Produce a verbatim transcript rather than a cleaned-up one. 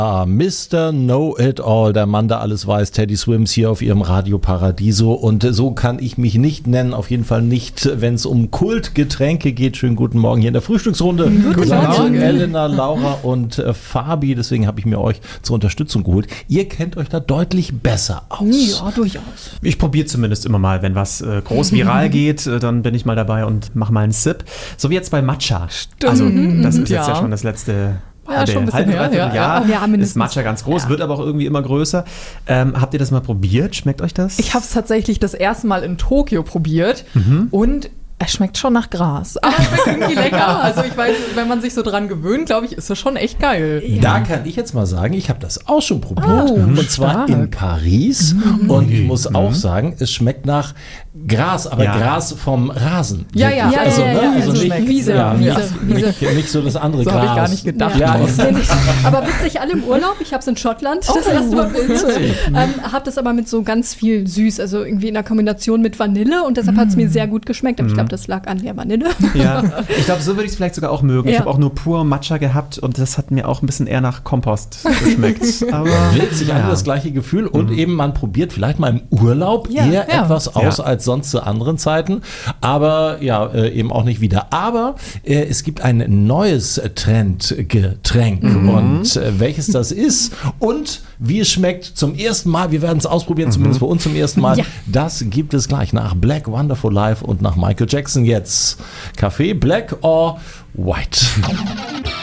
Ah, Mister Know-It-All, der Mann, der alles weiß, Teddy Swims hier auf ihrem Radio Paradiso. Und so kann ich mich nicht nennen, auf jeden Fall nicht, wenn es um Kultgetränke geht. Schönen guten Morgen hier in der Frühstücksrunde. Guten Morgen. Elena, Laura und äh, Fabi. Deswegen habe ich mir euch zur Unterstützung geholt. Ihr kennt euch da deutlich besser aus. Ja, durchaus. Ich probiere zumindest immer mal, wenn was äh, groß viral geht, äh, dann bin ich mal dabei und mache mal einen Sip. So wie jetzt bei Matcha. Stimmt. Also das ist Ja. jetzt ja schon das letzte Ja, halbe, schon ein bisschen halbe, her, dreiviertel ja, Jahr. ja. Ja, mindestens. Ist Matcha ganz groß, Ja. wird aber auch irgendwie immer größer. Ähm, habt ihr das mal probiert? Schmeckt euch das? Ich habe es tatsächlich das erste Mal in Tokio probiert und es schmeckt schon nach Gras. Aber es schmeckt irgendwie lecker. Also ich weiß, wenn man sich so dran gewöhnt, glaube ich, ist das schon echt geil. Da kann ich jetzt mal sagen, ich habe das auch schon probiert. Oh, und zwar stark. in Paris. Und ich muss auch sagen, es schmeckt nach Gras, aber Ja. Gras vom Rasen. Ja, ja, Wirklich. ja, also, ja, ne? ja, also so nicht, schmeckt. Wiese, ja, Wiese, ja, Wiese. Nicht, nicht so das andere So Gras. habe ich gar nicht gedacht. Ja, Oh. Aber witzig, alle im Urlaub. Ich habe es in Schottland das erste Mal witzig. ähm, habe das aber mit so ganz viel süß, also irgendwie in der Kombination mit Vanille und deshalb hat es mir sehr gut geschmeckt. Aber ich glaube, das lag an der Vanille. Ja, ich glaube, so würde ich es vielleicht sogar auch mögen. Ich Ja. habe auch nur pur Matcha gehabt und das hat mir auch ein bisschen eher nach Kompost geschmeckt. Aber Witzig, alle ja. das gleiche Gefühl und eben man probiert vielleicht mal im Urlaub Ja, eher ja. etwas aus Ja. als sonst zu anderen Zeiten, aber ja, äh, eben auch nicht wieder. Aber äh, es gibt ein neues Trendgetränk und äh, welches das ist und wie es schmeckt zum ersten Mal, wir werden es ausprobieren, zumindest für uns zum ersten Mal, Ja. das gibt es gleich nach Black Wonderful Life und nach Michael Jackson jetzt. Kaffee, Black or White?